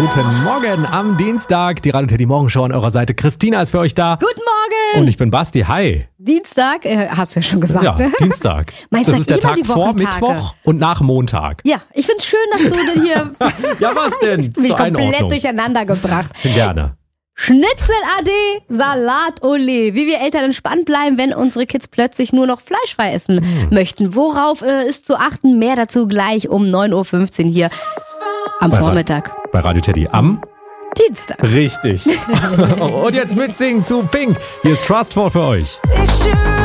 Guten Morgen am Dienstag. Die Radio Teddy Morgenshow an eurer Seite. Christina ist für euch da. Guten Morgen. Und ich bin Basti. Hi. Dienstag, hast du ja schon gesagt, Ja, ne? Dienstag. Meinst Das du ist der immer Tag die vor Wochentage? Mittwoch und nach Montag. Ja, ich find's schön, dass du denn hier Ja, was denn? mich Zur komplett Einordnung. durcheinander gebracht. Gerne. Schnitzel AD, Salat Olé. Wie wir Eltern entspannt bleiben, wenn unsere Kids plötzlich nur noch fleischfrei essen möchten. Worauf ist zu achten? Mehr dazu gleich um 9.15 Uhr hier am Vormittag. Bei Radio Teddy am Dienstag. Richtig. Und jetzt mitsingen zu Pink. Hier ist Trustful für euch.